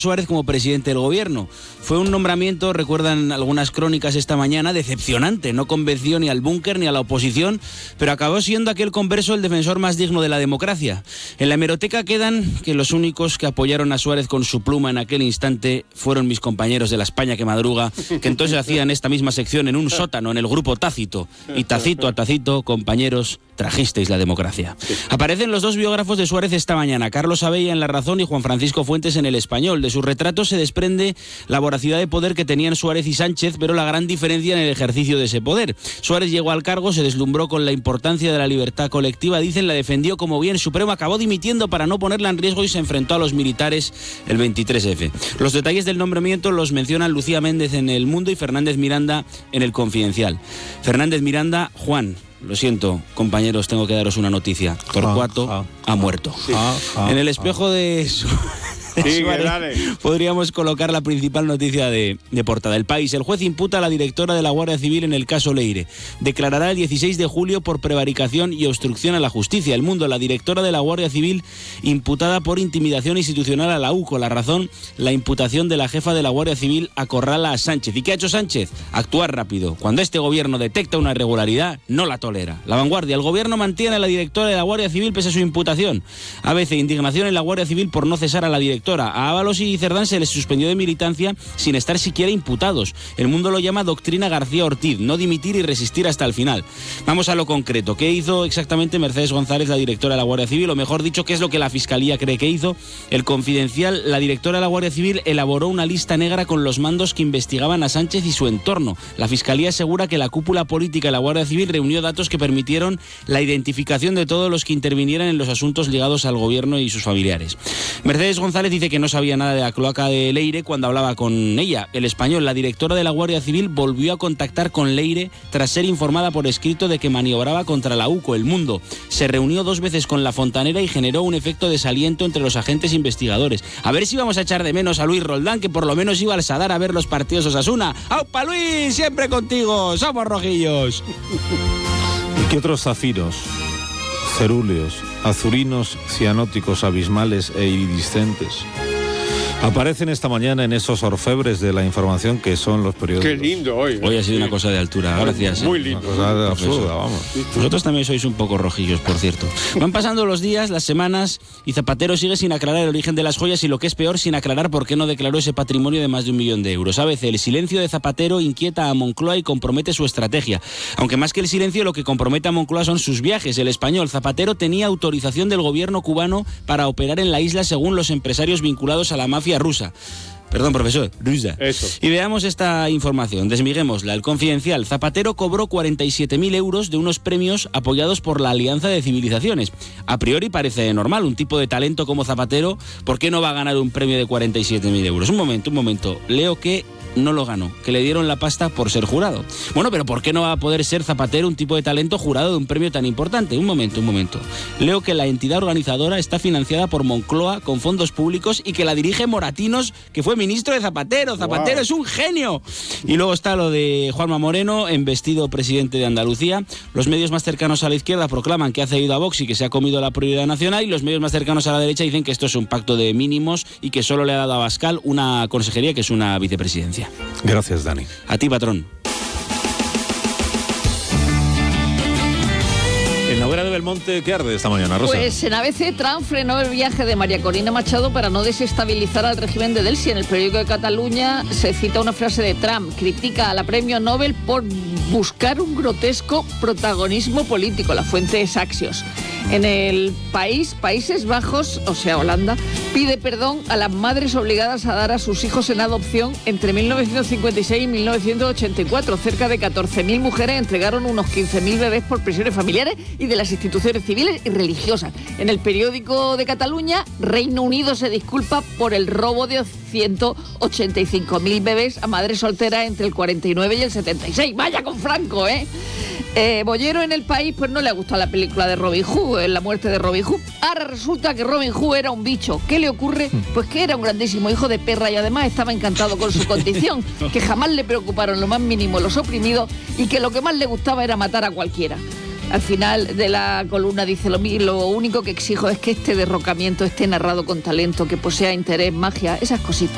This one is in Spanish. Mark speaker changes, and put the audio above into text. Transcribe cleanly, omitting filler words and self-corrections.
Speaker 1: Suárez como presidente del gobierno. Fue un nombramiento, recuerdan algunas crónicas esta mañana, decepcionante. No convenció ni al búnker ni a la oposición, pero acabó siendo aquel converso el defensor más digno de la democracia. En la hemeroteca quedan que los únicos que apoyaron a Suárez con su pluma en aquel instante fueron mis compañeros de la España que madruga, que entonces hacían esta misma sección en un sótano, en el grupo Tácito. Y Tácito a Tácito, compañeros, trajisteis la democracia. Aparecen los dos biógrafos de Suárez esta mañana, Carlos Abella en La Razón y Juan Francisco Fuentes en El Español. De sus retratos se desprende la voracidad de poder que tenían Suárez y Sánchez, pero la gran diferencia en el ejercicio de ese poder. Suárez llegó al cargo, se deslumbró con la importancia de la libertad colectiva, dicen, la defendió como bien supremo, acabó dimitiendo para no ponerla en riesgo y se enfrentó a los militares el 23F. Los detalles del nombramiento los mencionan Lucía Méndez en El Mundo y Fernández Miranda en El Confidencial. Fernández Miranda, Juan. Lo siento, compañeros, tengo que daros una noticia. Torcuato ha muerto. En el espejo de Suárez podríamos colocar la principal noticia de portada. El País. El juez imputa a la directora de la Guardia Civil en el caso Leire. Declarará el 16 de julio por prevaricación y obstrucción a la justicia. El Mundo. La directora de la Guardia Civil imputada por intimidación institucional a la UCO. La Razón. La imputación de la jefa de la Guardia Civil acorrala a Sánchez. ¿Y qué ha hecho Sánchez? Actuar rápido. Cuando este gobierno detecta una irregularidad, no la tolera. La Vanguardia. El gobierno mantiene a la directora de la Guardia Civil pese a su imputación. ABC. Indignación en la Guardia Civil por no cesar a la directora. A Ábalos y Cerdán se les suspendió de militancia sin estar siquiera imputados. El Mundo lo llama doctrina García Ortiz, no dimitir y resistir hasta el final. Vamos a lo concreto. ¿Qué hizo exactamente Mercedes González, la directora de la Guardia Civil? O mejor dicho, ¿qué es lo que la Fiscalía cree que hizo? El Confidencial. La directora de la Guardia Civil elaboró una lista negra con los mandos que investigaban a Sánchez y su entorno. La Fiscalía asegura que la cúpula política de la Guardia Civil reunió datos que permitieron la identificación de todos los que intervinieran en los asuntos ligados al gobierno y sus familiares. Mercedes González dice que no sabía nada de la cloaca de Leire cuando hablaba con ella. El Español. La directora de la Guardia Civil volvió a contactar con Leire tras ser informada por escrito de que maniobraba contra la UCO. El Mundo. Se reunió 2 veces con la fontanera y generó un efecto de desaliento entre los agentes investigadores. A ver si vamos a echar de menos a Luis Roldán, que por lo menos iba al Sadar a ver los partidos Osasuna. ¡Aupa Luis! Siempre contigo. Somos rojillos.
Speaker 2: ¿Y qué otros zafiros, cerúleos, azurinos, cianóticos, abismales e iridiscentes aparecen esta mañana en esos orfebres de la información que son los periódicos?
Speaker 3: Qué lindo hoy.
Speaker 1: Hoy ha sido una cosa de altura, gracias.
Speaker 3: Muy lindo.
Speaker 2: Una cosa absurda, vamos.
Speaker 1: Vosotros también sois un poco rojillos, por cierto. Van pasando los días, las semanas, y Zapatero sigue sin aclarar el origen de las joyas y, lo que es peor, sin aclarar por qué no declaró ese patrimonio de más de 1 millón de euros. ABC. El silencio de Zapatero inquieta a Moncloa y compromete su estrategia. Aunque más que el silencio, lo que compromete a Moncloa son sus viajes. El Español. Zapatero tenía autorización del gobierno cubano para operar en la isla según los empresarios vinculados a la mafia rusa. Perdón, profesor, rusa.
Speaker 3: Eso.
Speaker 1: Y veamos esta información, desmiguémosla. El Confidencial. Zapatero cobró 47.000 euros de unos premios apoyados por la Alianza de Civilizaciones. A priori parece normal, un tipo de talento como Zapatero, ¿por qué no va a ganar un premio de 47.000 euros? Un momento. Leo que no lo ganó, que le dieron la pasta por ser jurado. Bueno, pero ¿por qué no va a poder ser Zapatero, un tipo de talento, jurado de un premio tan importante? Un momento. Leo que la entidad organizadora está financiada por Moncloa con fondos públicos y que la dirige Moratinos, que fue ministro de Zapatero. Zapatero wow. Es un genio. Y luego está lo de Juanma Moreno, embestido presidente de Andalucía. Los medios más cercanos a la izquierda proclaman que ha cedido a Vox y que se ha comido la prioridad nacional, y los medios más cercanos a la derecha dicen que esto es un pacto de mínimos y que solo le ha dado a Abascal una consejería que es una vicepresidencia.
Speaker 2: Gracias, Dani.
Speaker 1: A ti, patrón.
Speaker 2: En la hoguera de Belmonte, ¿qué arde esta mañana, Rosa?
Speaker 4: Pues en ABC, Trump frenó el viaje de María Corina Machado para no desestabilizar al régimen de Delsi. En el periódico de Cataluña se cita una frase de Trump. Critica a la premio Nobel por buscar un grotesco protagonismo político. La fuente es Axios. En el Países Bajos, o sea, Holanda, pide perdón a las madres obligadas a dar a sus hijos en adopción entre 1956 y 1984. Cerca de 14.000 mujeres entregaron unos 15.000 bebés por prisiones familiares y de las instituciones civiles y religiosas. En el periódico de Cataluña, Reino Unido se disculpa por el robo de 185.000 bebés a madres solteras entre el 49 y el 76. ¡Vaya con Franco, eh! Bollero en El País, pues no le ha gustado la película de Robin Hood, la muerte de Robin Hood. Ahora resulta que Robin Hood era un bicho. ¿Qué le ocurre? Pues que era un grandísimo hijo de perra y además estaba encantado con su condición, que jamás le preocuparon lo más mínimo los oprimidos y que lo que más le gustaba era matar a cualquiera. Al final de la columna dice lo único que exijo es que este derrocamiento esté narrado con talento, que posea interés, magia, esas cositas.